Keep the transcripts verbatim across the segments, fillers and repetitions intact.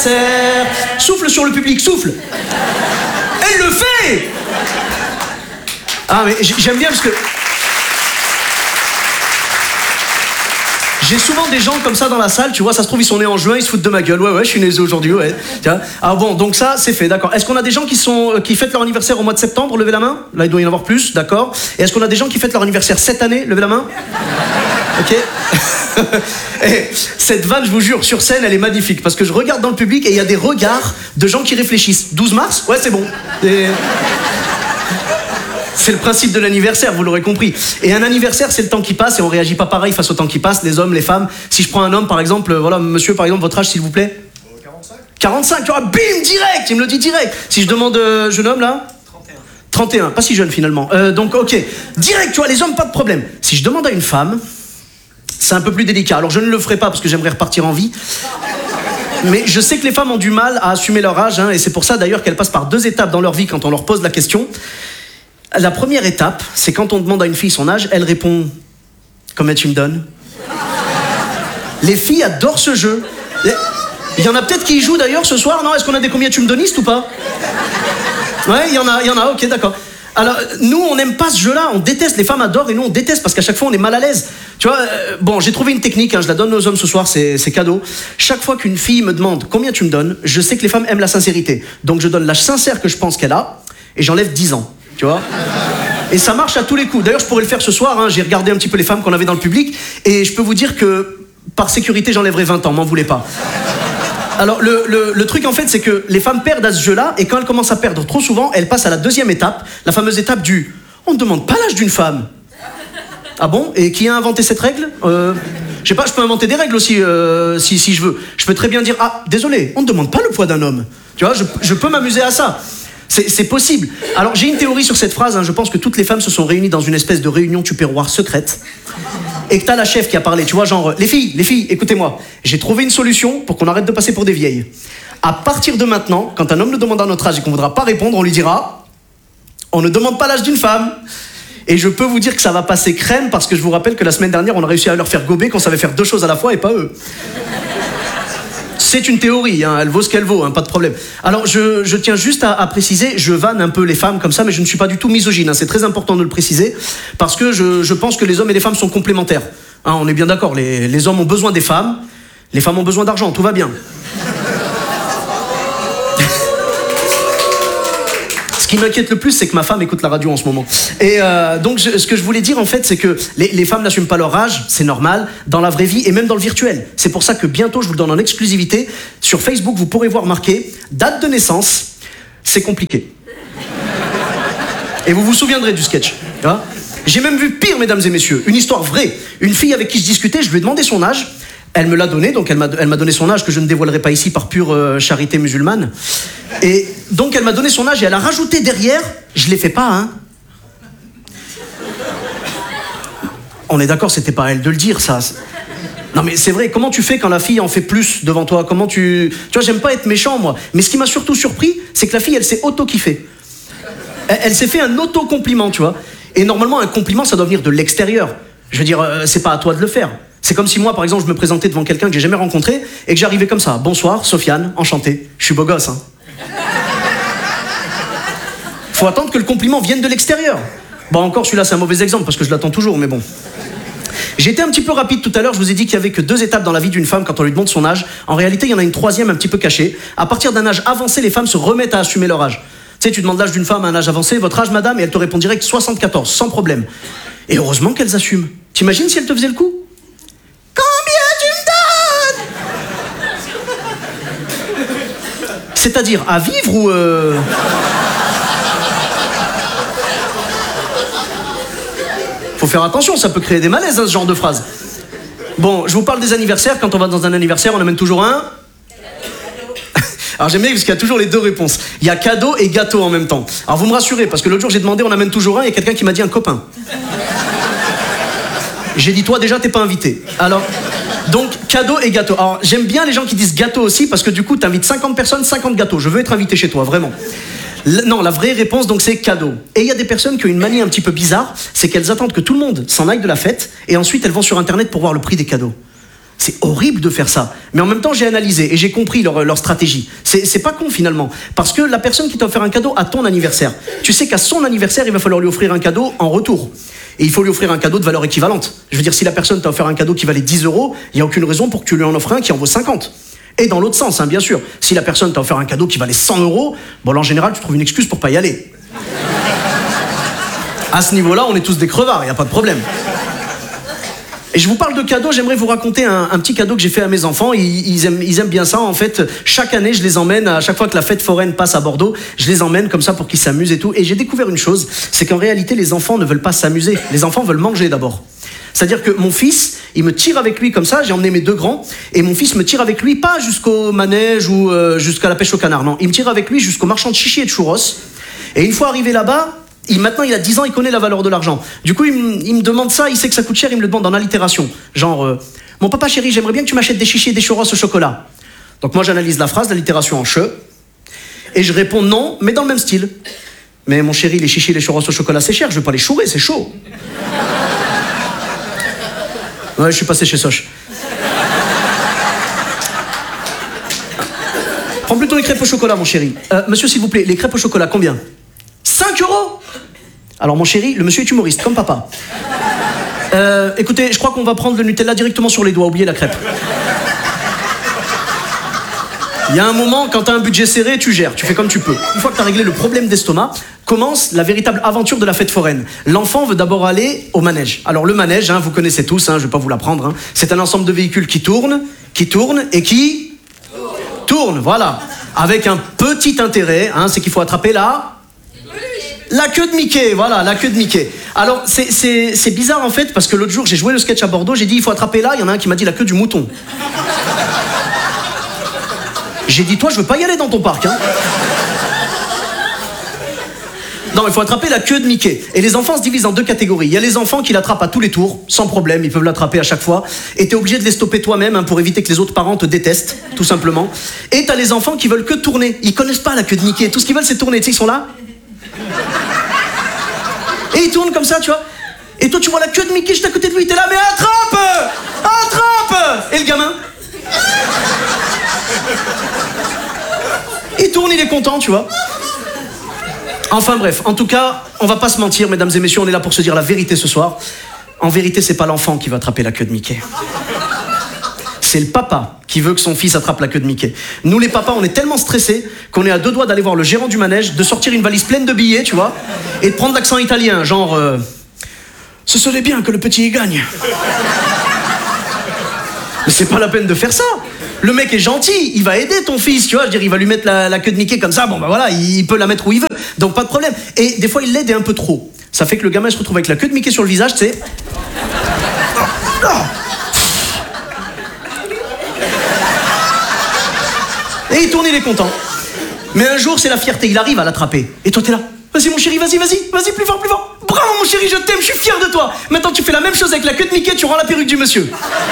anniversaire. Souffle sur le public, souffle. Elle le fait. Ah mais j'aime bien parce que j'ai souvent des gens comme ça dans la salle, tu vois, ça se trouve ils sont nés en juin, ils se foutent de ma gueule. Ouais ouais, je suis né aujourd'hui, ouais. Tiens. Ah bon, donc ça c'est fait, d'accord. Est-ce qu'on a des gens qui sont qui fêtent leur anniversaire au mois de septembre? Levez la main. Là il doit y en avoir plus, d'accord. Et est-ce qu'on a des gens qui fêtent leur anniversaire cette année? Levez la main. Ok. Et cette vanne, je vous jure, sur scène, elle est magnifique parce que je regarde dans le public et il y a des regards de gens qui réfléchissent. douze mars? Ouais, c'est bon. Et... c'est le principe de l'anniversaire, vous l'aurez compris. Et un anniversaire, c'est le temps qui passe et on réagit pas pareil face au temps qui passe, les hommes, les femmes. Si je prends un homme, par exemple, voilà, monsieur, par exemple, votre âge, s'il vous plaît? quarante-cinq. quarante-cinq, tu vois, bim, direct, il me le dit direct. Si je demande, euh, jeune homme, là? trente et un. trente et un, pas si jeune finalement. Euh, donc, ok, direct, tu vois, les hommes, pas de problème. Si je demande à une femme, c'est un peu plus délicat. Alors, je ne le ferai pas parce que j'aimerais repartir en vie. Mais je sais que les femmes ont du mal à assumer leur âge, hein, et c'est pour ça d'ailleurs qu'elles passent par deux étapes dans leur vie quand on leur pose la question. La première étape, c'est quand on demande à une fille son âge, elle répond « Combien tu me donnes ?» Les filles adorent ce jeu. Il y en a peut-être qui y jouent d'ailleurs ce soir, non? Est-ce qu'on a des combien tu me donnistes ou pas? Ouais, il y en a, il y en a, ok, d'accord. Alors, nous, on n'aime pas ce jeu-là, on déteste, les femmes adorent et nous, on déteste parce qu'à chaque fois, on est mal à l'aise. Tu vois, euh, bon, j'ai trouvé une technique, hein, je la donne aux hommes ce soir, c'est, c'est cadeau. Chaque fois qu'une fille me demande combien tu me donnes, je sais que les femmes aiment la sincérité. Donc, je donne l'âge sincère que je pense qu'elle a et j'enlève dix ans, tu vois. Et ça marche à tous les coups. D'ailleurs, je pourrais le faire ce soir, hein, j'ai regardé un petit peu les femmes qu'on avait dans le public et je peux vous dire que, par sécurité, j'enlèverai vingt ans, m'en voulez pas. Alors, le, le, le truc, en fait, c'est que les femmes perdent à ce jeu-là, et quand elles commencent à perdre trop souvent, elles passent à la deuxième étape, la fameuse étape du « on ne demande pas l'âge d'une femme ». Ah bon? Et qui a inventé cette règle? euh, Je sais pas, je peux inventer des règles aussi, euh, si, si je veux. Je peux très bien dire « ah, désolé, on ne demande pas le poids d'un homme ». Tu vois, je, je peux m'amuser à ça. C'est, c'est possible. Alors, j'ai une théorie sur cette phrase, hein, je pense que toutes les femmes se sont réunies dans une espèce de réunion tupperware secrète. Et que t'as la chef qui a parlé, tu vois, genre, les filles, les filles, écoutez-moi, j'ai trouvé une solution pour qu'on arrête de passer pour des vieilles. À partir de maintenant, quand un homme nous demandera notre âge et qu'on ne voudra pas répondre, on lui dira, on ne demande pas l'âge d'une femme. Et je peux vous dire que ça va passer crème, parce que je vous rappelle que la semaine dernière, on a réussi à leur faire gober qu'on savait faire deux choses à la fois et pas eux. C'est une théorie, hein, elle vaut ce qu'elle vaut, hein, pas de problème. Alors, je, je tiens juste à, à préciser, je vanne un peu les femmes comme ça, mais je ne suis pas du tout misogyne, hein, c'est très important de le préciser, parce que je, je pense que les hommes et les femmes sont complémentaires. Hein, on est bien d'accord, les, les hommes ont besoin des femmes, les femmes ont besoin d'argent, tout va bien. Ce qui m'inquiète le plus, c'est que ma femme écoute la radio en ce moment. Et euh, donc, je, ce que je voulais dire, en fait, c'est que les, les femmes n'assument pas leur âge, c'est normal, dans la vraie vie et même dans le virtuel. C'est pour ça que bientôt, je vous le donne en exclusivité, sur Facebook, vous pourrez voir marqué « date de naissance, c'est compliqué ». Et vous vous souviendrez du sketch. Hein? J'ai même vu pire, mesdames et messieurs, une histoire vraie. Une fille avec qui je discutais, je lui ai demandé son âge. Elle me l'a donné, donc elle m'a, elle m'a donné son âge que je ne dévoilerai pas ici par pure euh, charité musulmane. Et donc elle m'a donné son âge et elle a rajouté derrière, je l'ai fait pas, hein. On est d'accord, c'était pas à elle de le dire, ça. Non mais c'est vrai, comment tu fais quand la fille en fait plus devant toi? Comment tu... Tu vois, j'aime pas être méchant, moi. Mais ce qui m'a surtout surpris, c'est que la fille, elle s'est auto-kiffée. Elle, elle s'est fait un auto-compliment, tu vois. Et normalement, un compliment, ça doit venir de l'extérieur. Je veux dire, euh, c'est pas à toi de le faire. C'est comme si moi, par exemple, je me présentais devant quelqu'un que j'ai jamais rencontré et que j'arrivais comme ça. Bonsoir, Sofiane, enchanté. Je suis beau gosse, hein. Faut attendre que le compliment vienne de l'extérieur. Bon, encore celui-là, c'est un mauvais exemple parce que je l'attends toujours, mais bon. J'ai été un petit peu rapide tout à l'heure. Je vous ai dit qu'il y avait que deux étapes dans la vie d'une femme quand on lui demande son âge. En réalité, il y en a une troisième un petit peu cachée. À partir d'un âge avancé, les femmes se remettent à assumer leur âge. Tu sais, tu demandes l'âge d'une femme à un âge avancé, votre âge, madame, et elle te répond direct soixante-quatorze, sans problème. Et heureusement qu'elles assument. T'imagines si elle te faisait le coup? C'est-à-dire à vivre ou... Euh... Faut faire attention, ça peut créer des malaises, hein, ce genre de phrase. Bon, je vous parle des anniversaires. Quand on va dans un anniversaire, on amène toujours un... Alors j'aime bien parce qu'il y a toujours les deux réponses. Il y a cadeau et gâteau en même temps. Alors vous me rassurez, parce que l'autre jour j'ai demandé on amène toujours un, et il y a quelqu'un qui m'a dit un copain. J'ai dit toi déjà t'es pas invité. Alors... Donc, cadeau et gâteau. Alors, j'aime bien les gens qui disent gâteau aussi, parce que du coup, t'invites cinquante personnes, cinquante gâteaux. Je veux être invité chez toi, vraiment. L- non, la vraie réponse, donc, c'est cadeau. Et il y a des personnes qui ont une manie un petit peu bizarre, c'est qu'elles attendent que tout le monde s'en aille de la fête, et ensuite, elles vont sur Internet pour voir le prix des cadeaux. C'est horrible de faire ça. Mais en même temps, j'ai analysé et j'ai compris leur, leur stratégie. C'est, c'est pas con finalement. Parce que la personne qui t'a offert un cadeau à ton anniversaire, tu sais qu'à son anniversaire, il va falloir lui offrir un cadeau en retour. Et il faut lui offrir un cadeau de valeur équivalente. Je veux dire, si la personne t'a offert un cadeau qui valait dix euros, il n'y a aucune raison pour que tu lui en offres un qui en vaut cinquante. Et dans l'autre sens, hein, bien sûr. Si la personne t'a offert un cadeau qui valait cent euros, bon là, en général, tu trouves une excuse pour pas y aller. À ce niveau-là, on est tous des crevards, il n'y a pas de problème. Et je vous parle de cadeaux, j'aimerais vous raconter un, un petit cadeau que j'ai fait à mes enfants. Ils, ils, aiment, ils aiment bien ça, en fait. Chaque année, je les emmène, à chaque fois que la fête foraine passe à Bordeaux, je les emmène comme ça pour qu'ils s'amusent et tout. Et j'ai découvert une chose, c'est qu'en réalité, les enfants ne veulent pas s'amuser. Les enfants veulent manger d'abord. C'est-à-dire que mon fils, il me tire avec lui comme ça, j'ai emmené mes deux grands, et mon fils me tire avec lui, pas jusqu'au manège ou euh, jusqu'à la pêche au canard, non. Il me tire avec lui jusqu'au marchand de chichis et de churros. Et une fois arrivé là-bas, Il, maintenant, il a dix ans, il connaît la valeur de l'argent. Du coup, il, m- il me demande ça, il sait que ça coûte cher, il me le demande en allitération. Genre, euh, mon papa chéri, j'aimerais bien que tu m'achètes des chichis et des churros au chocolat. Donc moi, j'analyse la phrase, l'allitération en che, et je réponds non, mais dans le même style. Mais mon chéri, les chichis et les churros au chocolat, c'est cher, je vais pas les chourer, c'est chaud. Ouais, je suis passé chez Soch. Prends plutôt les crêpes au chocolat, mon chéri. Euh, monsieur, s'il vous plaît, les crêpes au chocolat, combien ? cinq euros ? Alors mon chéri, le monsieur est humoriste, comme papa. Euh, écoutez, je crois qu'on va prendre le Nutella directement sur les doigts, oubliez la crêpe. Il y a un moment, quand t'as un budget serré, tu gères, tu fais comme tu peux. Une fois que t'as réglé le problème d'estomac, commence la véritable aventure de la fête foraine. L'enfant veut d'abord aller au manège. Alors le manège, hein, vous connaissez tous, hein, je vais pas vous l'apprendre, hein, c'est un ensemble de véhicules qui tournent, qui tournent et qui... Tournent, voilà. Avec un petit intérêt, hein, c'est qu'il faut attraper la... La queue de Mickey, voilà, la queue de Mickey. Alors, c'est, c'est, c'est bizarre en fait, parce que l'autre jour, j'ai joué le sketch à Bordeaux, j'ai dit, il faut attraper là, il y en a un qui m'a dit la queue du mouton. J'ai dit, toi, je veux pas y aller dans ton parc, hein. Non, il faut attraper la queue de Mickey. Et les enfants se divisent en deux catégories. Il y a les enfants qui l'attrapent à tous les tours, sans problème, ils peuvent l'attraper à chaque fois. Et t'es obligé de les stopper toi-même, hein, pour éviter que les autres parents te détestent, tout simplement. Et t'as les enfants qui veulent que tourner. Ils connaissent pas la queue de Mickey. Tout ce qu'ils veulent, c'est tourner. Tu sais, ils sont là. Et ils tournent comme ça, tu vois. Et toi, tu vois la queue de Mickey juste à côté de lui. T'es là, mais attrape! Attrape! Et le gamin? Il tourne, il est content, tu vois. Enfin bref, en tout cas, on va pas se mentir, mesdames et messieurs, on est là pour se dire la vérité ce soir. En vérité, c'est pas l'enfant qui va attraper la queue de Mickey. C'est le papa qui veut que son fils attrape la queue de Mickey. Nous, les papas, on est tellement stressés qu'on est à deux doigts d'aller voir le gérant du manège, de sortir une valise pleine de billets, tu vois, et de prendre l'accent italien, genre... Euh, ce serait bien que le petit y gagne. Mais c'est pas la peine de faire ça. Le mec est gentil, il va aider ton fils, tu vois, je veux dire, il va lui mettre la, la queue de Mickey comme ça, bon bah voilà, il peut la mettre où il veut, donc pas de problème. Et des fois, il l'aide un peu trop. Ça fait que le gamin se retrouve avec la queue de Mickey sur le visage, tu sais. Et il tourne, il est content. Mais un jour, c'est la fierté, il arrive à l'attraper. Et toi, t'es là. Vas-y, mon chéri, vas-y, vas-y, vas-y, plus fort, plus fort. Bravo, mon chéri, je t'aime, je suis fier de toi. Maintenant, tu fais la même chose avec la queue de Mickey, tu rends la perruque du monsieur.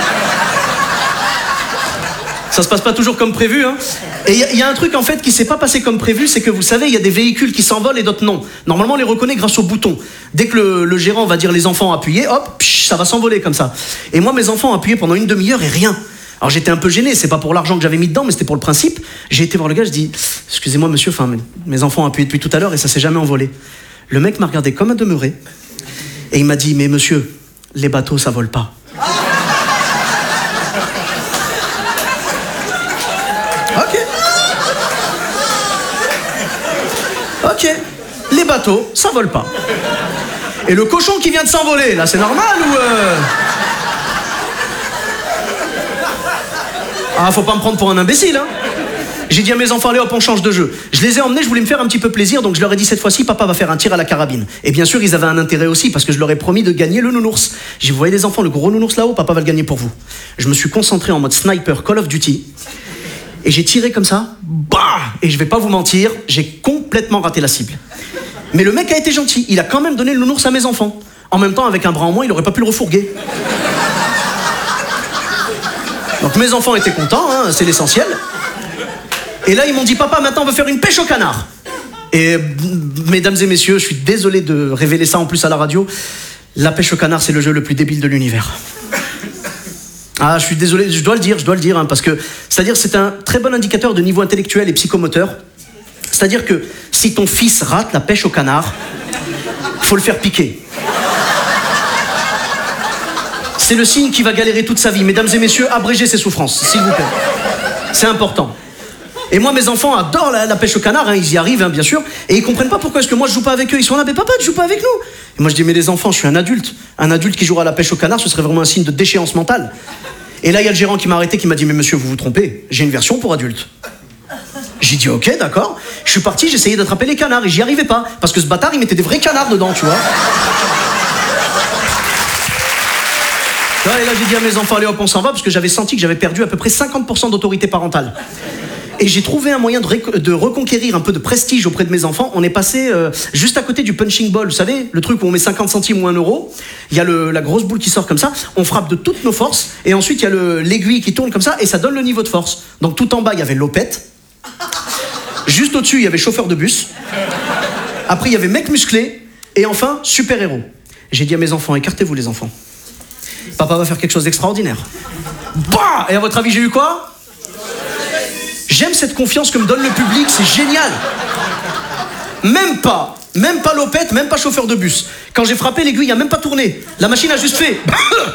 Ça se passe pas toujours comme prévu, hein. Et il y, y a un truc, en fait, qui s'est pas passé comme prévu, c'est que, vous savez, il y a des véhicules qui s'envolent et d'autres non. Normalement, on les reconnaît grâce au bouton. Dès que le, le gérant va dire les enfants appuyez, hop, psh, ça va s'envoler comme ça. Et moi, mes enfants ont appuyé pendant une demi-heure et rien. Alors j'étais un peu gêné, c'est pas pour l'argent que j'avais mis dedans, mais c'était pour le principe. J'ai été voir le gars, je dis, excusez-moi monsieur, enfin, mes, mes enfants ont appuyé depuis tout à l'heure et ça s'est jamais envolé. Le mec m'a regardé comme un demeuré et il m'a dit, mais monsieur, les bateaux ça vole pas. Ok. Ok. Les bateaux, ça vole pas. Et le cochon qui vient de s'envoler, là, c'est normal ou... Euh... Ah, faut pas me prendre pour un imbécile, hein. J'ai dit à mes enfants, allez hop, on change de jeu. Je les ai emmenés, je voulais me faire un petit peu plaisir, donc je leur ai dit cette fois-ci, papa va faire un tir à la carabine. Et bien sûr, ils avaient un intérêt aussi, parce que je leur ai promis de gagner le nounours. J'ai dit, vous voyez les enfants, le gros nounours là-haut, papa va le gagner pour vous. Je me suis concentré en mode sniper Call of Duty, et j'ai tiré comme ça, bah. Et je vais pas vous mentir, j'ai complètement raté la cible. Mais le mec a été gentil, il a quand même donné le nounours à mes enfants. En même temps, avec un bras en moins, il aurait pas pu le refourguer. Donc mes enfants étaient contents, hein, c'est l'essentiel. Et là, ils m'ont dit, papa, maintenant on veut faire une pêche au canard. Et mesdames et messieurs, je suis désolé de révéler ça en plus à la radio, la pêche au canard, c'est le jeu le plus débile de l'univers. Ah, je suis désolé, je dois le dire, je dois le dire, hein, parce que, c'est-à-dire, c'est un très bon indicateur de niveau intellectuel et psychomoteur. C'est-à-dire que si ton fils rate la pêche au canard, faut le faire piquer. C'est le signe qu'il va galérer toute sa vie. Mesdames et messieurs, abrégez ses souffrances, s'il vous plaît. C'est important. Et moi, mes enfants adorent la, la pêche au canard, hein, ils y arrivent, hein, bien sûr, et ils comprennent pas pourquoi est-ce que moi je joue pas avec eux. Ils sont là, mais papa, tu joues pas avec nous. Et moi je dis, mais les enfants, je suis un adulte. Un adulte qui jouera à la pêche au canard, ce serait vraiment un signe de déchéance mentale. Et là, il y a le gérant qui m'a arrêté, qui m'a dit, mais monsieur, vous vous trompez, j'ai une version pour adultes. J'ai dit, ok, d'accord. Je suis parti, j'essayais d'attraper les canards, et j'y arrivais pas, parce que ce bâtard, il mettait des vrais canards dedans, tu vois. Et là, j'ai dit à mes enfants, allez hop, on s'en va, parce que j'avais senti que j'avais perdu à peu près cinquante pour cent d'autorité parentale. Et j'ai trouvé un moyen de, ré- de reconquérir un peu de prestige auprès de mes enfants. On est passé euh, juste à côté du punching ball, vous savez, le truc où on met cinquante centimes ou un euro. Il y a le, la grosse boule qui sort comme ça. On frappe de toutes nos forces. Et ensuite, il y a le, l'aiguille qui tourne comme ça. Et ça donne le niveau de force. Donc tout en bas, il y avait l'opette. Juste au-dessus, il y avait chauffeur de bus. Après, il y avait mec musclé. Et enfin, super-héros. J'ai dit à mes enfants, écartez-vous les enfants. Papa va faire quelque chose d'extraordinaire. Bah ! Et à votre avis, j'ai eu quoi ? J'aime cette confiance que me donne le public, c'est génial. Même pas, même pas l'opette, même pas chauffeur de bus. Quand j'ai frappé, l'aiguille a même pas tourné. La machine a juste fait.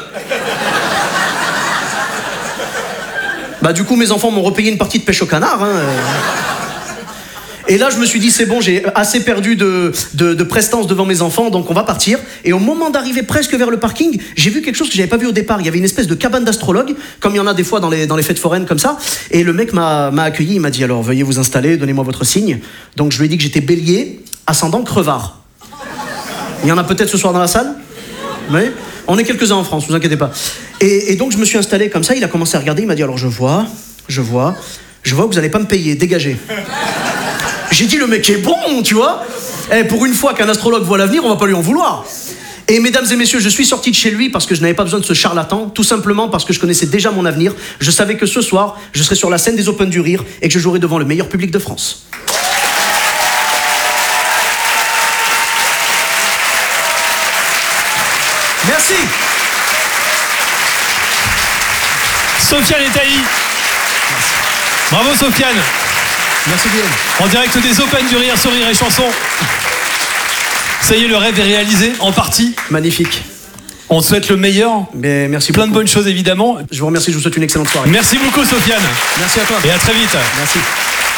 Bah du coup, mes enfants m'ont repayé une partie de pêche au canard. Hein. Et là, je me suis dit, c'est bon, j'ai assez perdu de, de, de prestance devant mes enfants, donc on va partir. Et au moment d'arriver presque vers le parking, j'ai vu quelque chose que j'avais pas vu au départ. Il y avait une espèce de cabane d'astrologue, comme il y en a des fois dans les, dans les fêtes foraines comme ça. Et le mec m'a, m'a accueilli, il m'a dit, alors veuillez vous installer, donnez-moi votre signe. Donc je lui ai dit que j'étais bélier, ascendant crevard. Il y en a peut-être ce soir dans la salle ? Oui. On est quelques-uns en France, vous inquiétez pas. Et, et donc je me suis installé comme ça, il a commencé à regarder, il m'a dit, alors je vois, je vois, je vois que vous allez pas me payer, dégagez. J'ai dit, le mec est bon, tu vois. Eh, pour une fois qu'un astrologue voit l'avenir, on va pas lui en vouloir. Et mesdames et messieurs, je suis sorti de chez lui parce que je n'avais pas besoin de ce charlatan, tout simplement parce que je connaissais déjà mon avenir. Je savais que ce soir, je serais sur la scène des Open du Rire et que je jouerais devant le meilleur public de France. Merci. Sofiane et Taï. Bravo Sofiane. Merci Guillaume. En direct des Open du Rire sur Rire et Chanson. Ça y est, le rêve est réalisé, en partie. Magnifique. On te souhaite le meilleur. Mais merci Plein beaucoup. de bonnes choses, évidemment. Je vous remercie, je vous souhaite une excellente soirée. Merci beaucoup, Sofiane. Merci à toi. Et à très vite. Merci.